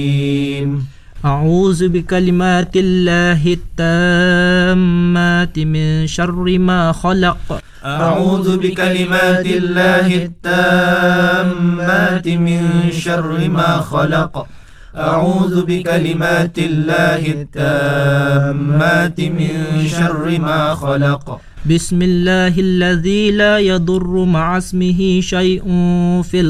أعوذ بكلمات الله التامات من شر ما خلق. أعوذ بكلمات الله التامات من شر ما خلق. أعوذ بكلمات الله التامات من شر ما خلق. بسم الله الذي لا يضر مع اسمه شيء في